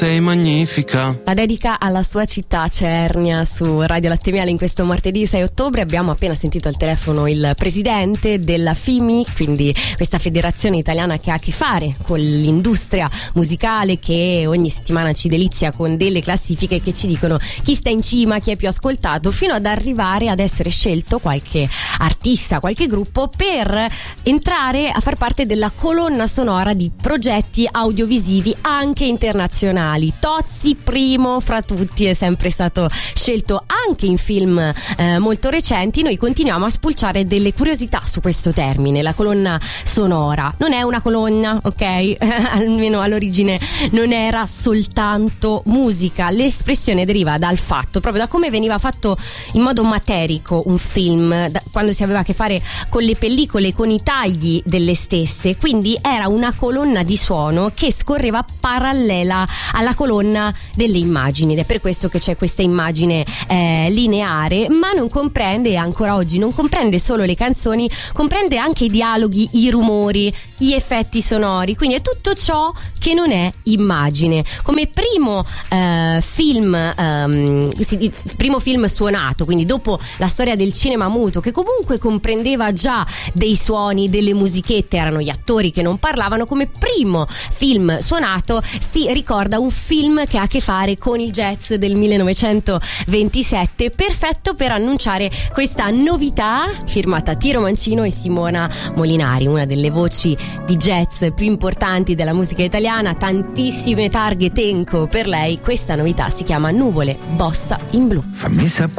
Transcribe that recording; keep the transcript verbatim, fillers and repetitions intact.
sei magnifica. La dedica alla sua città, Cernia, su Radio Latte Miele in questo martedì sei ottobre. Abbiamo appena sentito al telefono il presidente della F I M I, quindi questa federazione italiana che ha a che fare con l'industria musicale, che ogni settimana ci delizia con delle classifiche che ci dicono chi sta in cima, chi è più ascoltato, fino ad arrivare ad essere scelto qualche artista, qualche gruppo per entrare a far parte della colonna sonora di progetti audiovisivi anche internazionali. Tozzi, primo fra tutti, è sempre stato scelto anche in film eh, molto recenti. Noi continuiamo a spulciare delle curiosità su questo termine, la colonna sonora. Non è una colonna, ok? Almeno all'origine non era soltanto musica. L'espressione deriva dal fatto, proprio da come veniva fatto in modo materico un film, da, quando si aveva a che fare con le pellicole, con i tagli delle stesse. Quindi era una colonna di suono che scorreva parallela alla colonna delle immagini, ed è per questo che c'è questa immagine eh, lineare, ma non comprende, ancora oggi non comprende solo le canzoni, comprende anche i dialoghi, i rumori, gli effetti sonori, quindi è tutto ciò che non è immagine. Come primo eh, film ehm, primo film suonato, quindi dopo la storia del cinema muto, che comunque comprendeva già dei suoni, delle musichette, erano gli attori che non parlavano, come primo film suonato si ricorda un film che ha a che fare con il jazz del millenovecentoventisette, perfetto per annunciare questa novità, firmata Tiro Mancino e Simona Molinari, una delle voci di jazz più importanti della musica italiana, tantissime targhe Tenco per lei. Questa novità si chiama Nuvole Bossa in Blu. Fammi sapere